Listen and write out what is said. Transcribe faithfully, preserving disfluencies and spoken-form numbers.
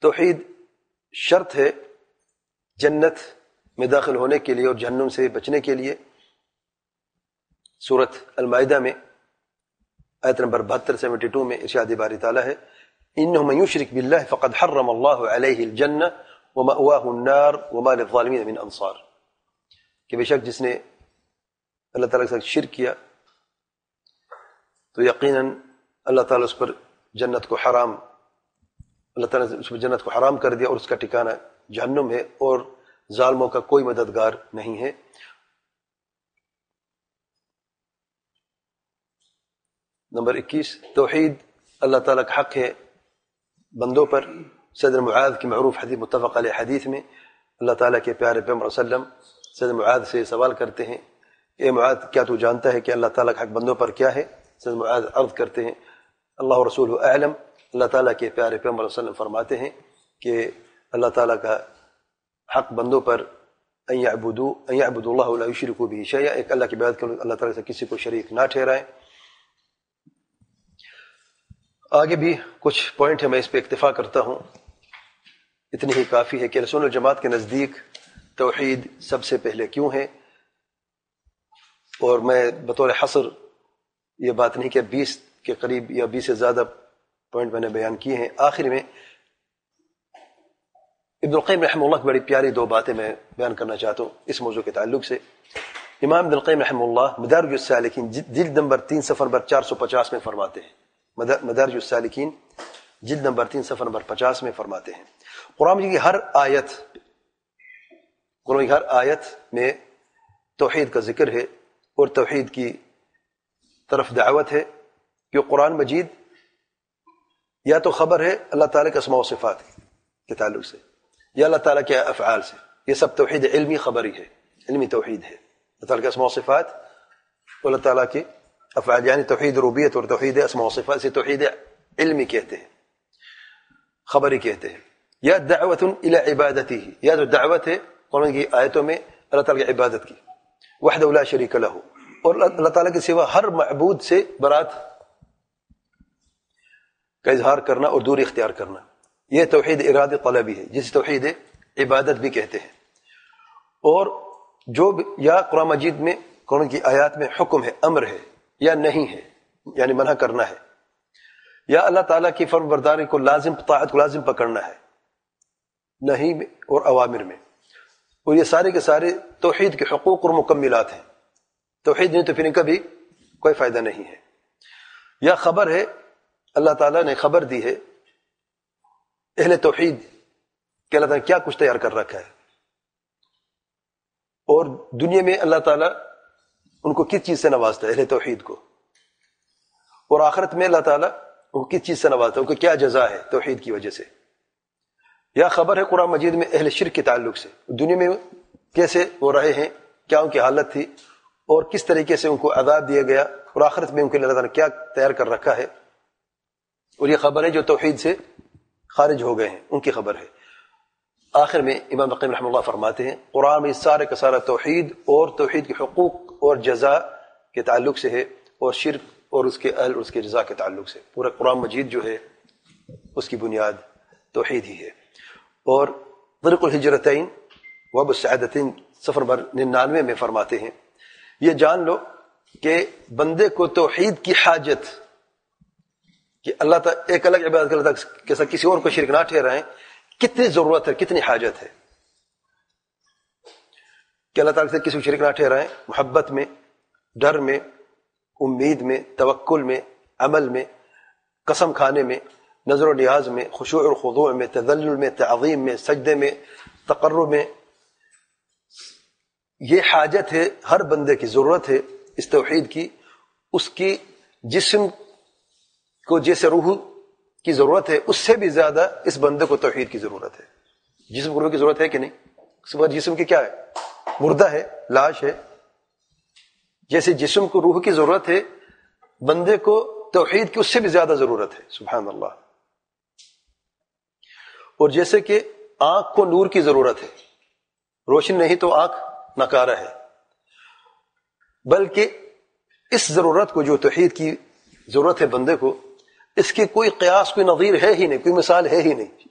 توحید شرط ہے جنت میں داخل ہونے کے لیے اور جہنم سے بچنے کے لیے۔ سورۃ المائدہ میں آیت نمبر بہتر سیونٹی ٹو میں ارشاد باری تعالیٰ ہے انہ من یشرک باللہ فقد حرم اللہ علیہ الجنہ ومأواہ النار وما للظالمین من انصار، کہ بے شک جس نے اللہ تعالیٰ کے ساتھ شرک کیا تو یقیناً اللہ تعالیٰ اس پر جنت کو حرام اللہ تعالیٰ نے اس پر جنت کو حرام کر دیا اور اس کا ٹھکانہ جہنم ہے اور ظالموں کا کوئی مددگار نہیں ہے۔ نمبر اکیس، توحید اللہ تعالیٰ کا حق ہے بندوں پر۔ سیدنا معاذ کی معروف حدیث متفق علیہ حدیث میں اللہ تعالیٰ کے پیارے پیغمبر صلی اللہ علیہ وسلم سیدنا معاذ سے سوال کرتے ہیں، اے معاذ کیا تو جانتا ہے کہ اللہ تعالیٰ کا حق بندوں پر کیا ہے؟ سیدنا معاذ عرض کرتے ہیں اللہ رسول اعلم، اللہ تعالیٰ کے پیارے پیغمبر صلی اللہ علیہ وسلم فرماتے ہیں کہ اللہ تعالیٰ کا حق بندوں پر ان یعبدوا ان یعبدوا اللہ ولا یشرکوا به شیئا، ایک اللہ کی عبادت کرو، اللہ تعالیٰ سے کسی کو شریک نہ ٹھہرائیں۔ آگے بھی کچھ پوائنٹ ہے، میں اس پہ اکتفا کرتا ہوں، اتنی ہی کافی ہے کہ اہل سنت والجماعت کے نزدیک توحید سب سے پہلے کیوں ہے، اور میں بطور حصر یہ بات نہیں کہ بیس کے قریب یا بیس سے زیادہ پوائنٹ میں نے بیان کیے ہیں، آخر میں ابن القیم رحمہ اللہ کی بڑی پیاری دو باتیں میں بیان کرنا چاہتا ہوں اس موضوع کے تعلق سے۔ امام ابن القیم رحمہ اللہ مدارج السالکین جلد نمبر تین صفحہ نمبر چار سو پچاس میں فرماتے ہیں، مدارج السالکین جلد نمبر تین صفحہ نمبر پچاس میں فرماتے ہیں قرآن کی ہر آیت قرآن کی ہر آیت میں توحید کا ذکر ہے اور توحید کی طرف دعوت ہے، کہ قرآن مجید یا تو خبر ہے اللہ تعالیٰ کے اسماء و صفات کے تعلق سے یا اللہ تعالیٰ کے افعال سے، یہ سب توحید علمی خبری ہے، علمی توحید ہے، اللہ تعالیٰ کے اسماء و صفات اور اللہ تعالیٰ کے افعال، یعنی توحید ربوبیت اور توحید اسماء و صفات سے توحید علمی کہتے ہیں، خبری کہتے ہیں، یا دعوت الی عبادتہ، یا جو دعوت ہے قرآن کی آیتوں میں اللہ تعالیٰ کی عبادت کی، وحدہ لا شریک لہ، اور اللہ تعالیٰ کے سوا ہر معبود سے برات کا اظہار کرنا اور دوری اختیار کرنا، یہ توحید ارادہ طلبی ہے جس توحید عبادت بھی کہتے ہیں۔ اور جو یا قرآن مجید میں قرآن کی آیات میں حکم ہے، امر ہے یا نہیں ہے، یعنی منع کرنا ہے، یا اللہ تعالیٰ کی فرم برداری کو لازم طاعت کو لازم پکڑنا ہے نہیں میں اور اوامر میں، اور یہ سارے کے سارے توحید کے حقوق اور مکملات ہیں، توحید نہیں تو پھر ان کا بھی کوئی فائدہ نہیں ہے۔ یا خبر ہے، اللہ تعالیٰ نے خبر دی ہے اہل توحید کہ اللہ تعالیٰ نے کیا کچھ تیار کر رکھا ہے، اور دنیا میں اللہ تعالیٰ ان کو کس چیز سے نوازتا ہے اہل توحید کو، اور آخرت میں اللہ تعالیٰ ان کو کس چیز سے نوازتا ہے، ان کو کیا جزا ہے توحید کی وجہ سے۔ یا خبر ہے قرآن مجید میں اہل شرک کے تعلق سے، دنیا میں کیسے وہ رہے ہیں، کیا ان کی حالت تھی اور کس طریقے سے ان کو عذاب دیا گیا، اور آخرت میں ان کے لیے اللہ تعالیٰ نے کیا تیار کر رکھا ہے، اور یہ خبر ہے جو توحید سے خارج ہو گئے ہیں ان کی خبر ہے۔ آخر میں امام القیم رحمہ اللہ فرماتے ہیں قرآن میں سارے کا سارا توحید اور توحید کے حقوق اور جزا کے تعلق سے ہے، اور شرک اور اس کے اہل اور اس کے جزا کے تعلق سے، پورا قرآن مجید جو ہے اس کی بنیاد توحید ہی ہے۔ اور طریق الہجرتین واب السعادتین صفحہ نمبر ننانوے میں فرماتے ہیں یہ جان لو کہ بندے کو توحید کی حاجت، کہ اللہ تعالیٰ ایک الگ عبادت اللہ تعالیٰ کے ساتھ کسی اور کو شرک نہ ٹھہرائیں، کتنی ضرورت ہے، کتنی حاجت ہے کہ اللہ تعالیٰ سے کسی کو شرک نہ ٹھہرائیں، محبت میں، ڈر میں، امید میں، توکل میں، عمل میں، قسم کھانے میں، نظر و نیاز میں، خشوع اور خضوع میں، تذلل میں، تعظیم میں، سجدے میں، تقرب میں، یہ حاجت ہے، ہر بندے کی ضرورت ہے اس توحید کی۔ اس کی جسم کو جیسے روح کی ضرورت ہے اس سے بھی زیادہ اس بندے کو توحید کی ضرورت ہے۔ جسم کو روح کی ضرورت ہے کہ نہیں؟ اس وقت جسم کی کیا ہے؟ مردہ ہے، لاش ہے۔ جیسے جسم کو روح کی ضرورت ہے، بندے کو توحید کی اس سے بھی زیادہ ضرورت ہے، سبحان اللہ۔ اور جیسے کہ آنکھ کو نور کی ضرورت ہے، روشن نہیں تو آنکھ ناکارہ ہے، بلکہ اس ضرورت کو جو توحید کی ضرورت ہے بندے کو، اس کی کوئی قیاس، کوئی نظیر ہے ہی نہیں، کوئی مثال ہے ہی نہیں۔